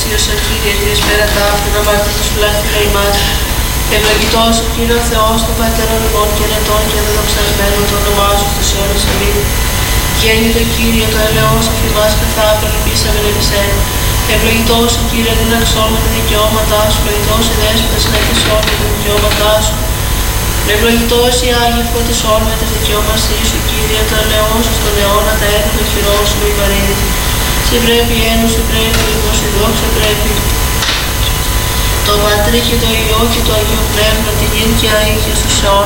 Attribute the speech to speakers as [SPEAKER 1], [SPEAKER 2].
[SPEAKER 1] αξίωσαν Κύριε Κύριε πέρα ταύτη, να μάρτυρες σου λάχτηρα ημάς. Ευλογητός ο Κύριος Θεός των Πατέρων ημών και ελετών και δεδοξασμένων το όνομά σου στους αιώνες αμήν. Γέννητο Κύριε, το ελαιός αφημάς καθάπερ ελπίσαμεν ελισέν. Ευλογητός ο Κύριε, δίδαξόν με τα δικαιώματά σου, ευλογητός η δέσποτα συναντησόν με τα δικαιώματά σου. Ευλογητός η Άγιε φωτισόν με τα δικαιώματά σου, Κύριε, το ελαιός σου στον αιώνα τα έθνη των χειρών σου μη βαρύνει. Σε πρέπει ένου, σε πρέπει λίπος, η δόξα πρέπει. Το Πατρί και το Υιό και το Αγίο Πνεύμα, την ίδια και στους αιώνας.